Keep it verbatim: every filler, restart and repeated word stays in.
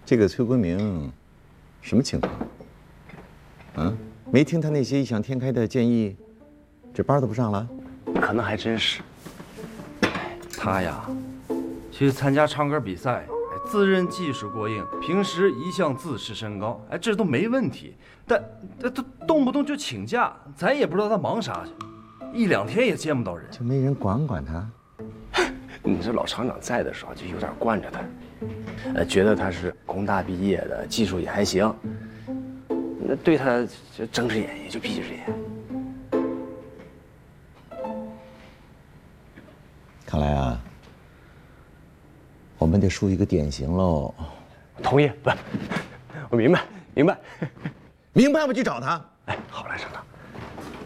这个崔国明，什么情况？啊，没听他那些异想天开的建议，这班都不上了？ 可能还真是。 他呀，去参加唱歌比赛，自认技术过硬，平时一向自视甚高，哎，这都没问题。但他他动不动就请假，咱也不知道他忙啥去，一两天也见不到人， 就没人管管他？ 你这老厂长在的时候就有点惯着他，呃，觉得他是工大毕业的，技术也还行，那对他就睁只眼也就闭只眼。 看来啊，我们得树一个典型喽。 同意，不，我明白，明白， 明白我去找他。 哎，好。